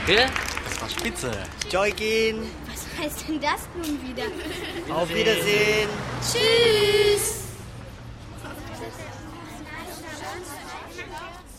Danke. Das war spitze. Joygin. Was heißt denn das nun wieder? Auf Wiedersehen. Tschüss.